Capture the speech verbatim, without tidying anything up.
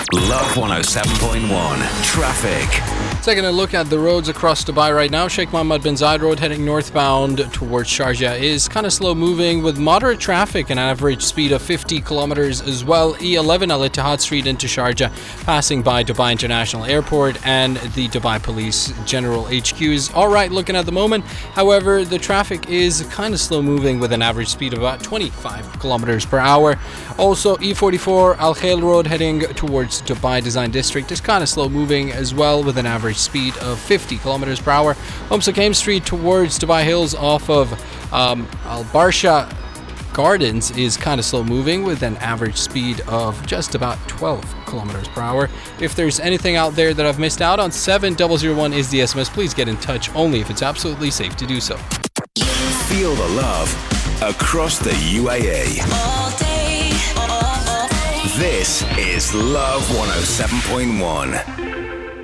Love one oh seven point one. Traffic. Taking a look at the roads across Dubai right now, Sheikh Mohammed bin Zayed Road heading northbound towards Sharjah is kind of slow moving with moderate traffic and an average speed of fifty kilometers as well. E eleven Al Ittihad Street into Sharjah, passing by Dubai International Airport and the Dubai Police General H Q is alright looking at the moment. However, the traffic is kind of slow moving with an average speed of about twenty-five kilometers per hour. Also, E forty-four Al Khail Road heading towards Dubai Design District is kind of slow moving as well with an average speed of fifty kilometers per hour. Umm Suqaim Street towards Dubai Hills off of um, Al Barsha Gardens is kind of slow moving with an average speed of just about twelve kilometers per hour. If there's anything out there that I've missed out on, seven zero zero one is the S M S. Please get in touch only if it's absolutely safe to do so. Feel the love across the U A E. All day, all day. This is Love one oh seven point one.